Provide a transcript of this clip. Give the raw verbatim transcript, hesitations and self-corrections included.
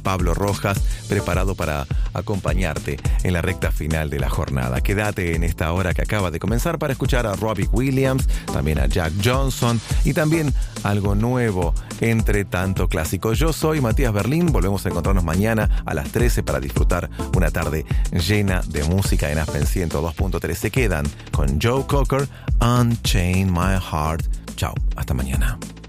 Pablo Rojas, preparado para acompañarte en la recta final de la jornada. Quédate en esta hora que acaba de comenzar para escuchar a Robbie Williams, también a Jack Johnson y también algo nuevo entre tanto clásico. Yo soy Matías Berlín, volvemos a encontrarnos mañana a las trece para disfrutar una tarde llena de música en Aspen ciento dos punto tres. Se quedan con Joe Cocker, Unchain My Heart. Chao, hasta mañana.